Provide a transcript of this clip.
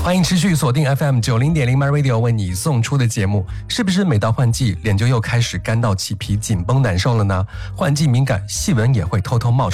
欢迎持续锁定 FM90.0 My Radio 为你送出的节目。是不是每到换季，脸就又开始干到起皮、紧绷难受了呢？换季敏感，细纹也会偷偷冒出